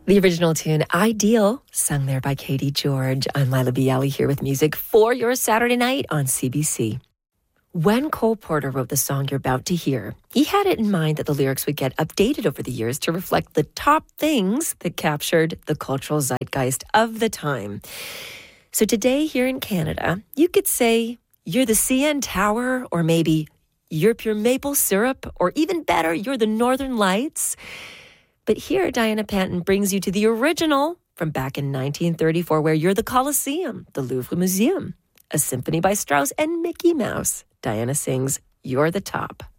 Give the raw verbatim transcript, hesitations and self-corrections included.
The original tune, Ideal, sung there by Katie George. I'm Lila Bialy here with music for your Saturday night on C B C. When Cole Porter wrote the song you're about to hear, he had it in mind that the lyrics would get updated over the years to reflect the top things that captured the cultural zeitgeist of the time. So today here in Canada, you could say you're the C N Tower, or maybe you're pure maple syrup, or even better, you're the Northern Lights. But here, Diana Panton brings you to the original from back in nineteen thirty-four, where you're the Colosseum, the Louvre Museum, a symphony by Strauss and Mickey Mouse. Diana sings, You're the Top.